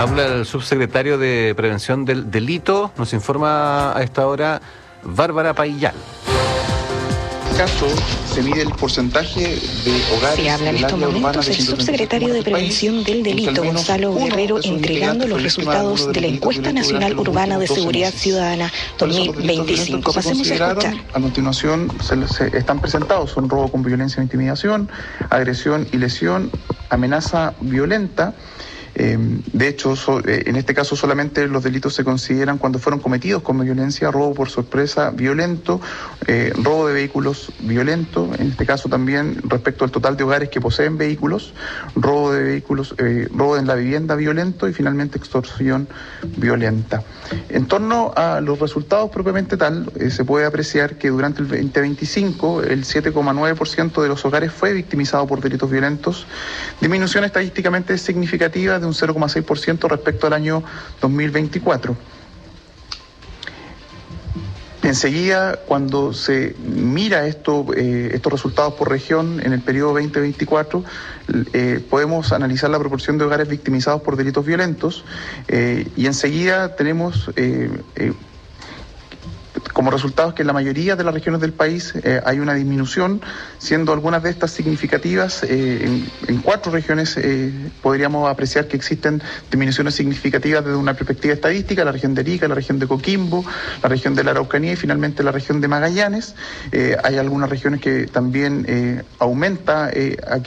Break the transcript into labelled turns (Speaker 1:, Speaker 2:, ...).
Speaker 1: Habla el subsecretario de Prevención del Delito. Nos informa a esta hora Bárbara Paillán.
Speaker 2: Caso se mide el porcentaje de hogares.
Speaker 3: Se habla en estos momentos el subsecretario de Prevención del Delito, Gonzalo Guerrero, entregando los resultados de la Encuesta Nacional Urbana de Seguridad Ciudadana 2025. Pasemos a escuchar.
Speaker 2: A continuación se están presentados, son robo con violencia o intimidación, agresión y lesión, amenaza violenta. De hecho, en este caso solamente los delitos se consideran cuando fueron cometidos con violencia: robo por sorpresa violento, robo de vehículos violento, en este caso también respecto al total de hogares que poseen vehículos, robo de vehículos, robo en la vivienda violento y finalmente extorsión violenta. En torno a los resultados propiamente tal, se puede apreciar que durante el 2025 el 7,9% de los hogares fue victimizado por delitos violentos, disminución estadísticamente significativa de un 0,6% respecto al año 2024. Enseguida, cuando se mira estos resultados por región en el periodo 2024, podemos analizar la proporción de hogares victimizados por delitos violentos y enseguida tenemos como resultados que en la mayoría de las regiones del país hay una disminución, siendo algunas de estas significativas. En 4 regiones podríamos apreciar que existen disminuciones significativas desde una perspectiva estadística: la región de Arica, la región de Coquimbo, la región de la Araucanía y finalmente la región de Magallanes. Hay algunas regiones que también aumenta aquí